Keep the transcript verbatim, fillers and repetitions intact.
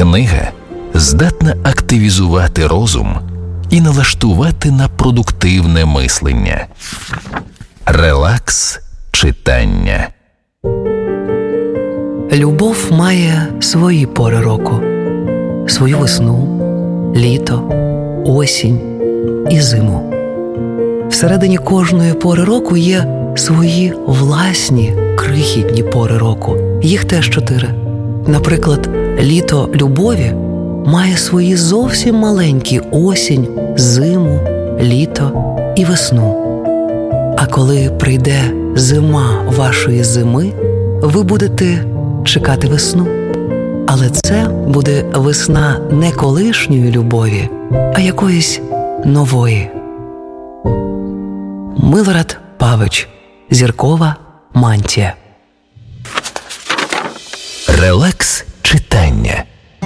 Книга здатна активізувати розум і налаштувати на продуктивне мислення. Релакс читання. Любов має свої пори року. Свою весну, літо, осінь і зиму. Всередині кожної пори року є свої власні крихітні пори року. Їх теж чотири. Наприклад, літо любові має свої зовсім маленькі осінь, зиму, літо і весну. А коли прийде зима вашої зими, ви будете чекати весну. Але це буде весна не колишньої любові, а якоїсь нової. Милорад Павич. Зіркова мантія. Релакс